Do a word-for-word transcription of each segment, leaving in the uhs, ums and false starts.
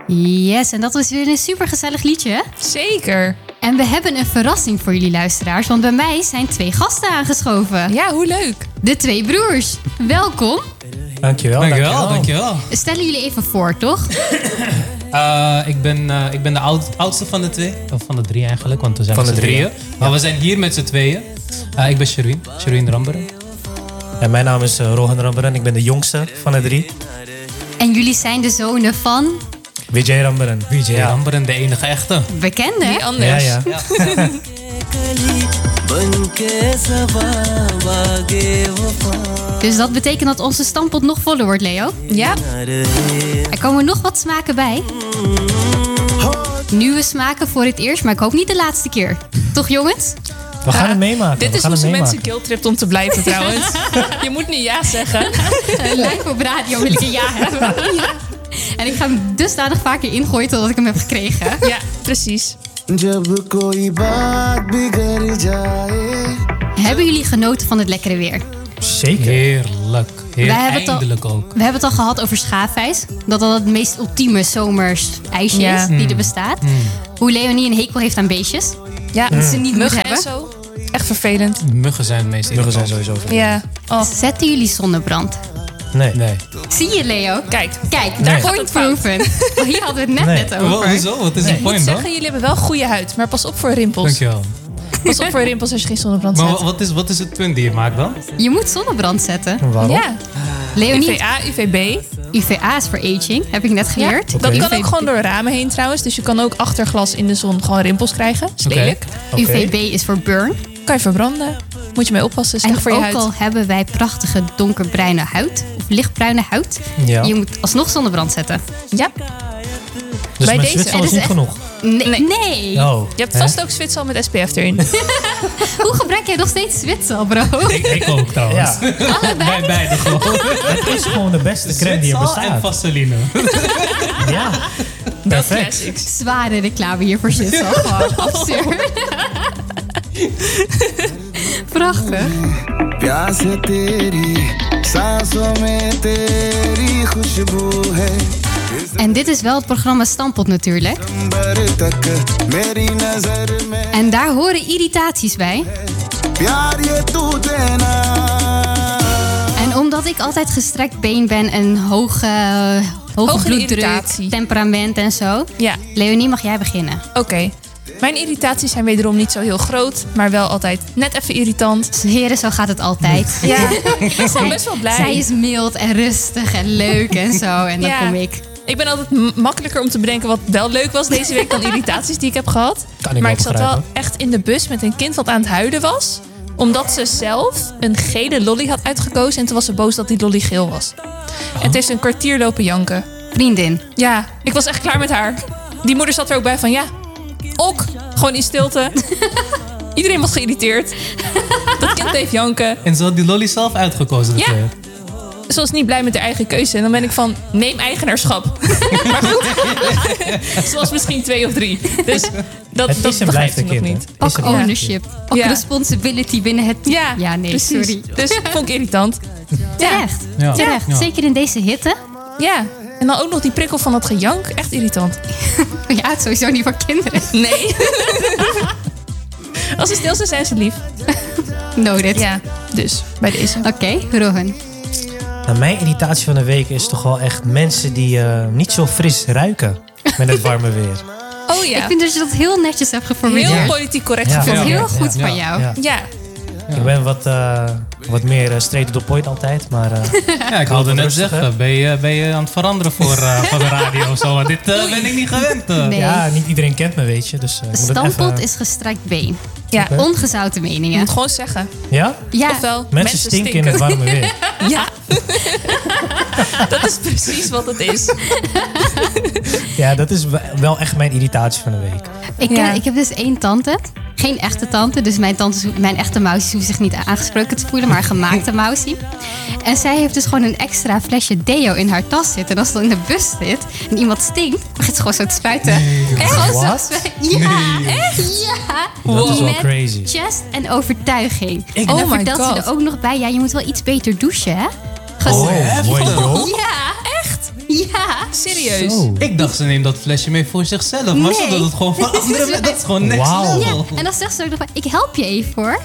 Yes, en dat was weer een supergezellig liedje, hè? Zeker. En we hebben een verrassing voor jullie luisteraars, want bij mij zijn twee gasten aangeschoven. Ja, hoe leuk. De twee broers. Welkom. Dankjewel, Dankjewel, dankjewel. dankjewel. Stellen jullie even voor, toch? Uh, ik, ben, uh, ik ben de oud, oudste van de twee. Of van de drie eigenlijk, want we zijn Van met de z'n drie, drieën. Maar we zijn hier met z'n tweeën. Uh, ik ben Sherwin, Sherwin Ramberen. En mijn naam is uh, Rohan Ramberen. Ik ben de jongste van de drie. En jullie zijn de zonen van Vijay Ramberen. Vijay ja. Ramberen, de enige echte. bekende. Die anders. Ja, ja. Ja. Dus dat betekent dat onze stampot nog voller wordt, Leo. Ja. Er komen nog wat smaken bij. Nieuwe smaken voor het eerst, maar ik hoop niet de laatste keer. Toch, jongens? We gaan het meemaken. Dit we is gaan hoe het ze mensen meemaken. guilttript om te blijven trouwens. Je moet niet ja zeggen. Live op radio wil ik een ja hebben. Ja. En ik ga hem dusdanig vaker ingooien totdat ik hem heb gekregen. Ja, precies. Hebben jullie genoten van het lekkere weer? Zeker. Heerlijk. Heer, Wij hebben het al- eindelijk ook. We hebben het al gehad over schaafijs. Dat dat het meest ultieme zomers ijsje Ja. is die er bestaat. Hoe Leonie een hekel heeft aan beestjes. Ja, Dat ze niet moet muggen en hebben. zo. Echt vervelend. Muggen zijn het meest Muggen zijn irritant. sowieso veel. Ja. Oh, Zetten jullie zonnebrand? Nee. Nee. Zie je, Leo? kijk. Kijk, Nee. daar Gaat point het fout. proven. Oh, hier hadden we het net Nee. net Wel, over. hoezo? Wat is de Ik moet point dan? zeggen, jullie hebben wel goede huid. Maar pas op voor rimpels. Dankjewel. Pas op voor rimpels als je geen zonnebrand Maar zet. wa- wat is, wat is het punt die je maakt dan? Je moet zonnebrand zetten. Waarom? Ja. Leonie, U V A, U V B. U V A is voor aging, heb ik net Ja, geleerd. dat U kan V ook gewoon door ramen heen trouwens. Dus je kan ook achter glas in de zon gewoon rimpels krijgen. Dat is Oké. lelijk. Oké. U V B is voor burn. Kan je verbranden. Moet je mee oppassen. Slecht En voor je ook huid. al hebben wij prachtige donkerbruine huid, of lichtbruine huid, Ja. je moet alsnog zonnebrand zetten. Ja. Dus Bij mijn deze- Zwitsal er is is niet echt- genoeg. Nee. Nee. nee. Oh. Je hebt Hè? vast ook Zwitsal met S P F erin. Hoe gebruik jij nog steeds Zwitsal, bro? Ik, ik ook trouwens. Ja. Bij beide gewoon. Het is gewoon de beste crème die er Zwitsal en bestaat. vaseline. Ja. Dat Perfect. classics. Zware reclame hier voor Zwitsal. Gewoon absurd. Prachtig. प्यास तेरी सांसों में तेरी खुशबू है En dit is wel het programma Stampot natuurlijk. अंबर तक मेरी नजर में En daar horen irritaties bij. प्यार ये तू देना En omdat ik altijd gestrekt been ben en hoge, hoge, Hoge bloeddruk, irritatie. temperament en zo. Ja, Leonie, mag jij beginnen? oké. Mijn irritaties zijn wederom niet zo heel groot. Maar wel altijd net even irritant. Heren, zo gaat het altijd. Ja, ik ben best wel blij. Zij is mild en rustig en leuk en zo. En dan Ja. kom ik. Ik ben altijd m- makkelijker om te bedenken wat wel leuk was deze week dan irritaties die ik heb gehad. Kan ik maar wel ik zat wel begrijpen. echt in de bus met een kind wat aan het huilen was. Omdat ze zelf een gele lolly had uitgekozen. En toen was ze boos dat die lolly geel was. En toen heeft ze een kwartier lopen janken. Vriendin. Ja, ik was echt klaar met haar. Die moeder zat er ook bij van ja, ook. Gewoon in stilte. Iedereen was geïrriteerd. Dat kind bleef janken. En ze had die lolly zelf uitgekozen. Ja. natuurlijk. Ze was niet blij met haar eigen keuze. En dan ben ik van, neem eigenaarschap. Maar goed, ze was misschien twee of drie. Dus dat, Het dat is en begrijpt blijft ze een nog kind. niet. hè? Is Pak en blijft een ownership. Pak Ja. responsibility binnen het... Ja, ja nee, precies. sorry. Dus vond ik irritant. Ja, Terecht. Ja. Terecht. Ja. Zeker in deze hitte. ja. En dan ook nog die prikkel van dat gejank. Echt irritant. Ja, het is sowieso niet voor kinderen. Nee. Als ze stil zijn, zijn ze lief. Noted. Ja, dus bij deze. Oké, Rohan. Nou, mijn irritatie van de week is toch wel echt mensen die eh, niet zo fris ruiken met het warme weer. Oh ja, Ik vind dat je dat heel netjes hebt geformuleerd. heel Ik politiek correct Ja. vind het geformuleerd. heel goed Ja. van jou. Ja. Ja, Ik ben wat, eh, wat meer uh, straight to the point altijd, maar eh, Ja, ik wilde wat net rustiger. zeggen, ben je, ben je aan het veranderen voor, eh, voor de radio of zo? Want dit eh, ben ik niet gewend. eh. Nee. ja, niet iedereen kent me, weet je. Dus, uh, ik moet het Stampot even... is gestrekt been. ja. Oké. Ongezouten Je meningen. moet gewoon zeggen. Ja? Ja, Ofwel, Mensen, stinken, in het warme weer. Ja. Dat is precies wat het is. Ja, dat is wel echt mijn irritatie van de week. ik, Ja. ik heb dus één tante. Geen echte tante, dus mijn, tante, mijn echte mousie hoeft zich niet aangesproken te voelen, maar een gemaakte mousie. En zij heeft dus gewoon een extra flesje deo in haar tas zitten. En als ze dan in de bus zit en iemand stinkt, begint ze gewoon zo te spuiten. Echt? Gewoon zo What? spuiten. Ja, echt? Ja. Dat is wel Met crazy. chest en overtuiging. Ik- en dan Oh my vertelt ze God. er ook nog bij, ja, je moet wel iets beter douchen, hè? Gewoon- Oh, mooi joh. Ja, echt? Ja. Serieus? Zo. Ik dacht, ze neemt dat flesje mee voor zichzelf. Maar ze Nee. doet het gewoon voor andere mensen. Dat is gewoon next Wauw. level. Ja, en dan zegt ze ook nog van, ik help je even hoor.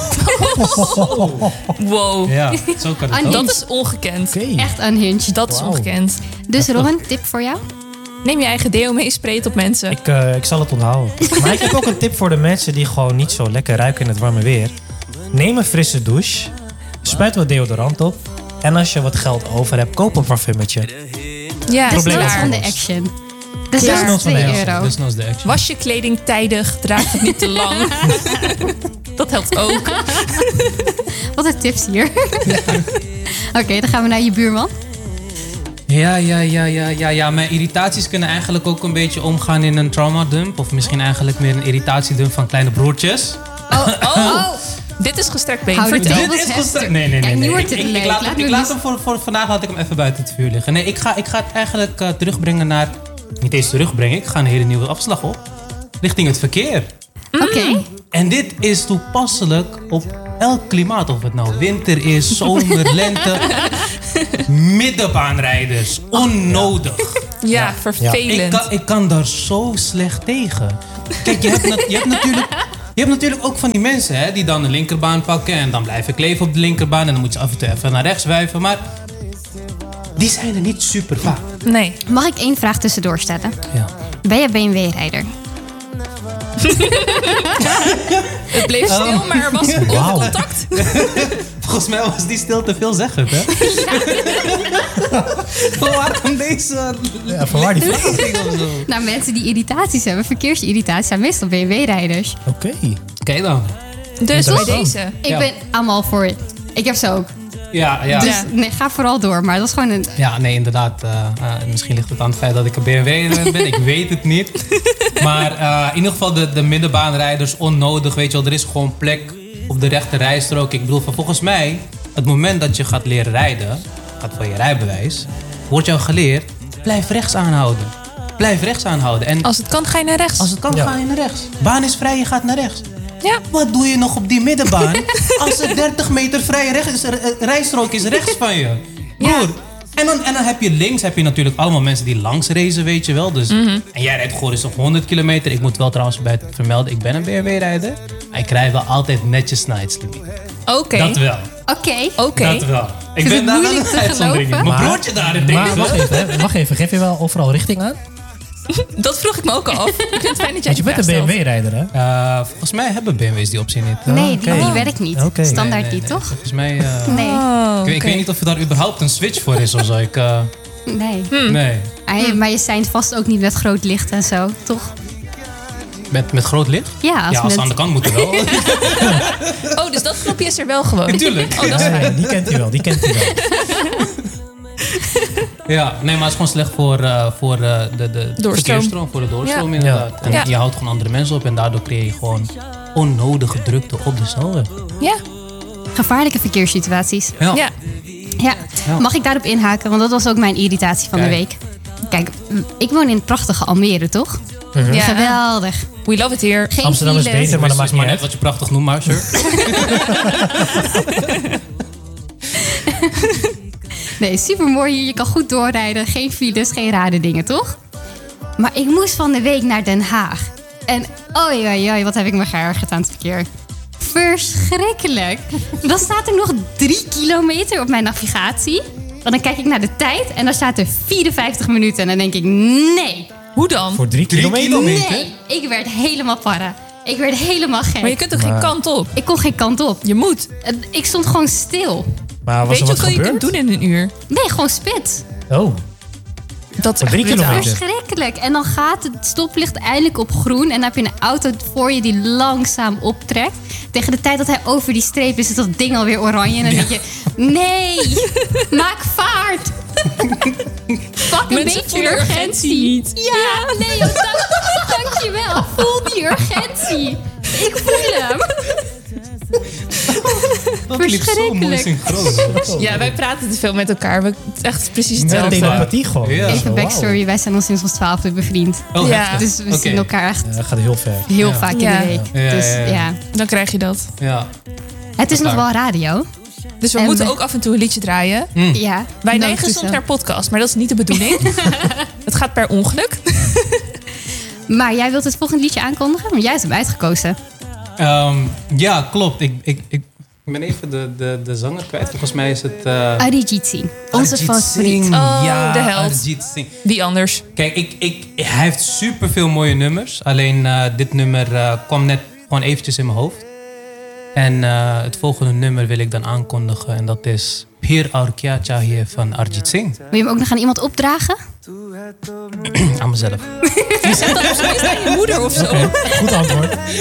Wow. Ja, zo kan het Ah, ook. Dat is ongekend. Oké. Echt unhinged. Dat is Wauw. ongekend. Dus Robin, tip voor jou? Neem je eigen deo mee, spray het op mensen. Ik, eh, ik zal het onthouden. Maar ik heb ook een tip voor de mensen die gewoon niet zo lekker ruiken in het warme weer. Neem een frisse douche. Spuit wat deodorant op. En als je wat geld over hebt, koop een parfummetje. Ja, Desnoods Probleem van de opgelost. action. Klaar. Desnoods van de twee action. euro. Dus nog de action. was je kleding tijdig, draag het niet te lang. Dat helpt ook. Wat een tips hier. Oké, dan gaan we naar je buurman. Ja, ja, ja, ja, ja, ja. Mijn irritaties kunnen eigenlijk ook een beetje omgaan in een trauma dump. Of misschien eigenlijk meer een irritatiedump van kleine broertjes. Oh, oh. Dit is gestrekt been. Hou de Vertel. tables Dit is heftig. gestrekt. Nee, nee, nee. Kijk, nu nee. wordt Ik, het ik, ik leuk. laat, Laat hem- nu ik laat dus- hem voor, voor vandaag laat ik hem even buiten het vuur liggen. Nee, ik ga, ik ga het eigenlijk uh, terugbrengen naar... Niet eens terugbrengen. Ik ga een hele nieuwe afslag op. Richting het verkeer. Oké. En dit is toepasselijk op elk klimaat. Of het nou winter is, zomer, lente. Middenbaanrijders. Onnodig. Ja, Ik vervelend. kan, ik kan daar zo slecht tegen. Kijk, je hebt, nat- je hebt natuurlijk... Je hebt natuurlijk ook van die mensen hè, die dan de linkerbaan pakken en dan blijven kleven op de linkerbaan en dan moet je af en toe even naar rechts wuiven. Maar die zijn er niet super vaak. Nee. Mag ik één vraag tussendoor stellen? Ja. Ben je B M W-rijder? Het bleef stil, maar er was Wauw. contact. Volgens mij was die stilte veelzeggend, hè? Waarom deze... Ja, vanwaar die vraag? Oké Nou, mensen die irritaties hebben, verkeersirritaties, zijn meestal B M W-rijders. dan. Dus bij Interessant. deze. Ik Ja. ben allemaal voor het. Ik heb ze ook. Ja, ja. Dus Ja. nee, ga vooral door. Maar dat is gewoon een... Ja, nee, inderdaad. eh, eh, misschien ligt het aan het feit dat ik een B M W ben. Ik weet het niet. Maar eh, in ieder geval de, de middenbaanrijders onnodig. Weet je wel, er is gewoon plek op de rechte rijstrook. Ik bedoel, van volgens mij, het moment dat je gaat leren rijden, gaat van je rijbewijs, wordt jou geleerd, blijf rechts aanhouden. Blijf rechts aanhouden. En Als het kan, ga je naar rechts. als het kan, Ja. ga je naar rechts. Baan is vrij, je gaat naar rechts. Ja. Wat doe je nog op die middenbaan als er dertig meter vrije rechts, eh, rijstrook is rechts van je? Broer. En, dan, en dan heb je links heb je natuurlijk allemaal mensen die langs racen, weet je wel. Dus, En jij rijdt gewoon eens op honderd kilometer. Ik moet wel trouwens bij het vermelden, ik ben een B M W-rijder. Maar ik rij wel altijd netjes naar het limiet. Oké. Dat wel. Oké. Oké. Dat wel. Ik Is ben het daar wel moeilijk een te uitzondering in. geloven? Mijn Maar- broertje daar in Maar wacht even, hè. wacht even. Geef je wel overal richting aan? Dat vroeg ik me ook al af. Ik vind het fijn dat jij Want je die bent een vraag B M stelt. W-rijder, hè? Eh, volgens mij hebben B M W's die optie niet. Nee, die, Oké. die werkt niet. Oké. Standaard Nee, nee, die, nee. toch? Volgens mij... eh, Nee. Oh, ik, weet- ik oké. weet niet of er daar überhaupt een switch voor is of zo. Ik, eh, Nee. Nee. Ah, ja, maar je zijn vast ook niet met groot licht en zo, toch? Met, met groot licht? Ja, als ja, als met... ze aan de kant moeten wel. Oh, dus dat knopje is er wel gewoon. Natuurlijk. Oh, dat is Ja, fijn. ja, die kent hij wel, die kent hij wel. Ja, nee, maar het is gewoon slecht voor, eh, voor eh, de, de Doorstroom. verkeersstroom, voor de doorstroom Ja. inderdaad. En Ja. je houdt gewoon andere mensen op en daardoor creëer je gewoon onnodige drukte op de snelweg. Ja. Gevaarlijke verkeerssituaties. Ja. Ja. Ja, mag ik daarop inhaken? Want dat was ook mijn irritatie van de Kijk. week. Kijk, ik woon in het prachtige Almere, toch? Ja. Geweldig. We love it here. Geen Amsterdam is files. beter, maar dat maakt maar niet net uit. wat je prachtig noemt, maar sure. Nee, supermooi hier. Je kan goed doorrijden. Geen files, geen rare dingen, toch? Maar ik moest van de week naar Den Haag. En oei, oei, oei, wat heb ik me geërgerd aan het verkeer. Verschrikkelijk. Dan staat er nog drie kilometer op mijn navigatie. En dan kijk ik naar de tijd en dan staat er vierenvijftig minuten. En dan denk ik, nee, Hoe dan? Voor drie kilometer? kilometer? nee. Ik werd helemaal parra. Ik werd helemaal gek. Maar je kunt ook geen kant op. Ik kon geen kant op. Je moet. En Ik stond gewoon stil. Maar was Weet er je wat wat je gebeurd? kunt doen in een uur? Nee, gewoon spit. Oh, Dat is Voor drie echt brutaal. kilometer. Verschrikkelijk. En dan gaat het stoplicht eindelijk op groen. En dan heb je een auto voor je die langzaam optrekt. Tegen de tijd dat hij over die streep is, is dat ding alweer oranje. En dan denk je, nee, maak vaart. Pak een Mensen beetje voelen urgentie. urgentie niet. Ja, nee, dank, dankjewel. Voel die urgentie. Ik voel hem. Dat liep zo mooi Verschrikkelijk. synchroon. Ja, wij praten te veel met elkaar. We, het is echt precies met hetzelfde. telepathie gewoon. Ja. Dat is Even wel backstory. Wij zijn al sinds ons twaalfde bevriend. Oh, Ja. heftig. Dus we Oké. zien elkaar echt wauw. Ja, dat gaat heel ver. heel Ja. vaak in Ja. de week. Ja, Dus ja, ja. ja. Dan krijg je dat. Ja. Het is nog Klaar. wel radio. Dus we En moeten we- ook af en toe een liedje draaien. Ja, Wij nodig neigen is soms zo. naar podcast, maar dat is niet de bedoeling. Het gaat per ongeluk. Maar jij wilt het volgende liedje aankondigen? Want jij hebt hem uitgekozen. Ehm, ja, klopt. Ik, ik, ik ben even de, de, de zanger kwijt. Volgens mij is het... eh Arijit Singh, onze Arijit favoriet. Singh. Oh, ja, de held. Arijit Singh. Wie anders? Kijk, ik, ik, hij heeft superveel mooie nummers. Alleen eh, dit nummer eh, kwam net gewoon eventjes in mijn hoofd. En eh, het volgende nummer wil ik dan aankondigen. En dat is Phir Aur Kya Chahiye van Arijit Singh. Wil je hem ook nog aan iemand opdragen? Aan mezelf. Je zegt dat op zijn minst aan je moeder of zo. Goed antwoord.